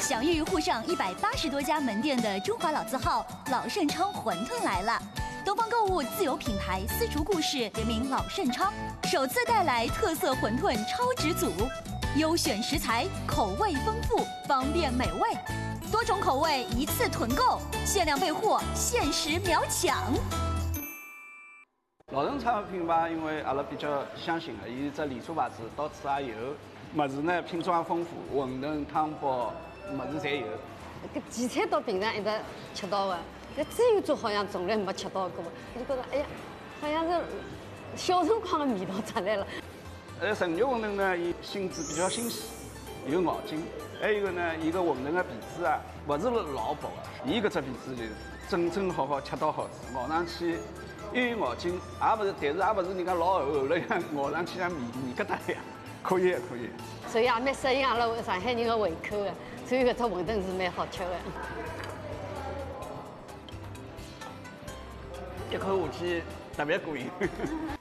享誉沪上180多家门店的中华老字号老盛昌馄饨来了。东方购物自有品牌丝竹故事联名老盛昌，首次带来特色馄饨超值组，优选食材，口味丰富，方便美味，多种口味一次囤购，限量备货，限时秒抢。 老盛昌品牌，因为阿拉比较相信的，伊只连锁牌子，到处也有。物事呢品种也丰富，馄饨、汤包，物事侪有。 搿几餐到平常一直吃到的，搿这一桌好像从来没吃到过，就觉得哎呀，好像是小辰光的味道出来了。 成肉馄饨呢，伊性质比较新鲜，有咬劲。还有一个呢，伊个馄饨的皮子啊，勿是老薄的，伊搿只皮子就是正好好，恰到好处，咬上去又有咬劲，也勿是，但是也勿是人家老厚了像咬上去像面疙瘩一样，可以。 所以也蛮适应阿拉上海人的胃口的，所以搿只馄饨是蛮好吃的。 一口下去特别过瘾。